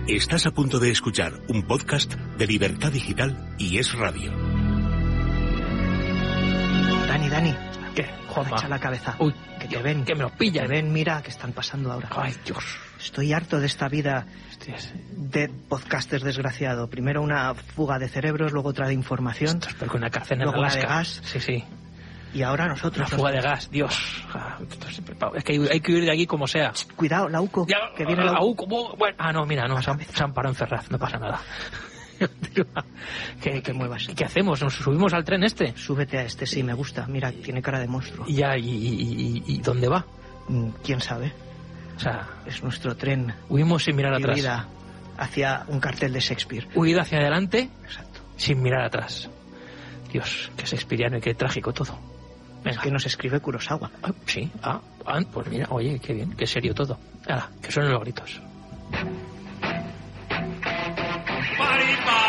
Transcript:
Estás a punto de escuchar un podcast de Libertad Digital y Es Radio. Dani. ¿Qué? Juanma. Echa la cabeza. Uy, que te ven. Que me los pillan. Te ven, mira, que están pasando ahora. Ay, Dios. Estoy harto de esta vida Hostias. de podcaster desgraciado. Primero una fuga de cerebros, luego otra de información. Esto es porque una cárcel en Luego una Alaska. de gas. Sí. Y ahora nosotros. Una fuga de gas, Dios. Es que hay que huir de aquí como sea. Cuidado, la UCO. Ya, que viene la UCO. Bueno, no, mira, no, se han parado en Ferraz, no pasa nada. Que te muevas. ¿Qué hacemos? ¿Nos subimos al tren este? Súbete a este, sí, me gusta. Mira, tiene cara de monstruo. ¿Y dónde va? ¿Quién sabe? O sea, es nuestro tren. Huimos sin mirar atrás. Huida hacia un cartel de Shakespeare. Huida hacia adelante. Exacto. Sin mirar atrás. Dios, qué shakespeariano y qué trágico todo. Venga. Es que nos escribe Kurosawa. Sí, pues mira, oye, qué bien, qué serio todo. Que suenen los gritos.